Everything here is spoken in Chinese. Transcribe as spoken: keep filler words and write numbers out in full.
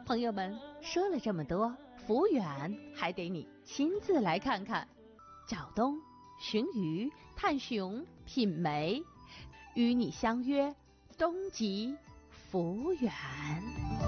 朋友们，说了这么多，福远还得你亲自来看看。找东、寻鱼、探熊、品梅，与你相约东极福远。